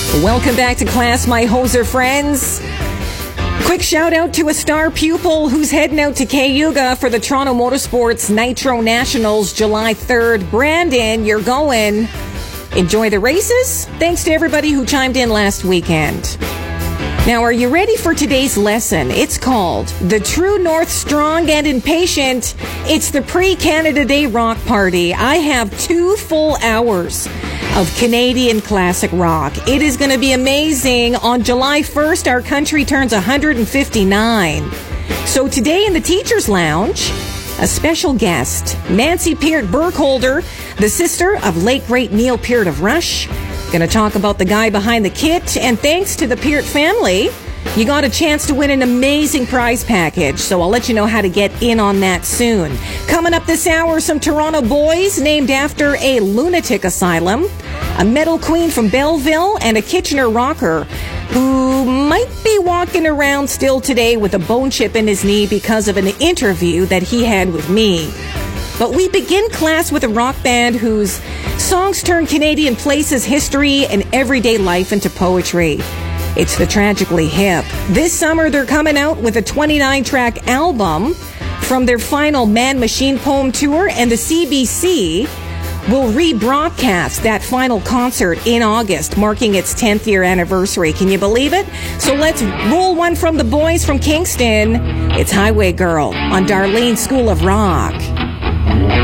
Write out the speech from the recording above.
Welcome back to class, my hoser friends. Quick shout out to a star pupil who's heading out to Cayuga for the Toronto Motorsports Nitro Nationals July 3rd. Brandon, you're going. Enjoy the races. Thanks to everybody who chimed in last weekend. Now, are you ready for today's lesson? It's called The True North Strong and Impatient. It's the pre-Canada Day Rock Party. I have 2 full hours of Canadian classic rock. It is going to be amazing. On July 1st, our country turns 159. So today in the Teacher's Lounge, a special guest, Nancy Peart Burkholder, the sister of late great Neil Peart of Rush. Going to talk about the guy behind the kit, and thanks to the Peart family, you got a chance to win an amazing prize package, so I'll let you know how to get in on that soon. Coming up this hour, some Toronto boys named after a lunatic asylum, a metal queen from Belleville, and a Kitchener rocker who might be walking around still today with a bone chip in his knee because of an interview that he had with me. But we begin class with a rock band whose songs turn Canadian places, history, and everyday life into poetry. It's the Tragically Hip. This summer, they're coming out with a 29-track album from their final Man Machine Poem Tour, and the CBC will rebroadcast that final concert in August, marking its 10th year anniversary. Can you believe it? So let's roll one from the boys from Kingston. It's Highway Girl on Darlene School of Rock.